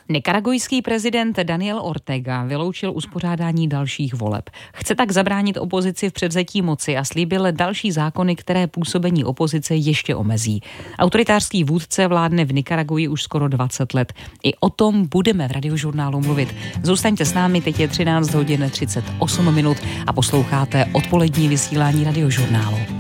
Nikaragujský prezident Daniel Ortega vyloučil uspořádání dalších voleb. Chce tak zabránit opozici v převzetí moci a slíbil další zákony, které působení opozice ještě omezí. Autoritářský vůdce vládne v Nikaraguji už skoro 20 let. I o tom budeme v Radiožurnálu mluvit. Zůstaňte s námi, teď je 13 hodin 38 minut a posloucháte odpolední vysílání Radiožurnálu.